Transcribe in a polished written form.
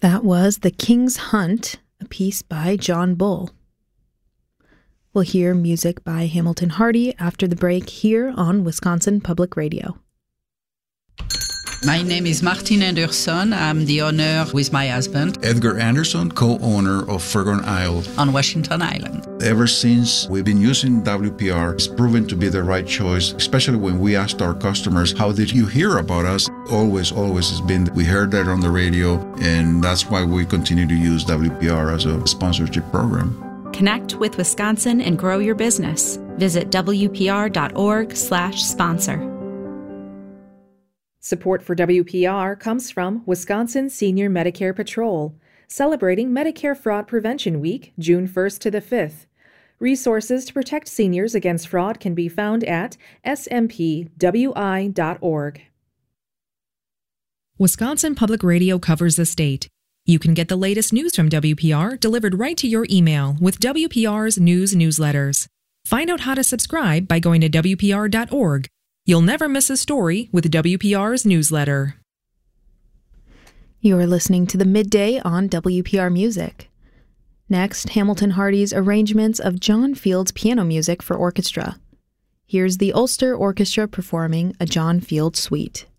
That was The King's Hunt, a piece by John Bull. We'll hear music by Hamilton Hardy after the break here on Wisconsin Public Radio. My name is Martine Anderson. I'm the owner with my husband, Edgar Anderson, co-owner of Fergon Isle on Washington Island. Ever since we've been using WPR, it's proven to be the right choice, especially when we asked our customers, how did you hear about us? Always has been, we heard that on the radio, and that's why we continue to use WPR as a sponsorship program. Connect with Wisconsin and grow your business. Visit WPR.org/sponsor. Support for WPR comes from Wisconsin Senior Medicare Patrol, celebrating Medicare Fraud Prevention Week, June 1st to the 5th. Resources to protect seniors against fraud can be found at smpwi.org. Wisconsin Public Radio covers the state. You can get the latest news from WPR delivered right to your email with WPR's news newsletters. Find out how to subscribe by going to WPR.org. You'll never miss a story with WPR's newsletter. You're listening to the Midday on WPR Music. Next, Hamilton Hardy's arrangements of John Field's piano music for orchestra. Here's the Ulster Orchestra performing a John Field suite.